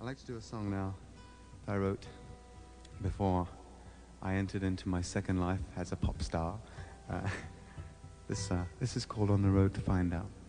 I'd like to do a song now that I wrote before I entered into my second life as a pop star. This is called On the Road to Find Out.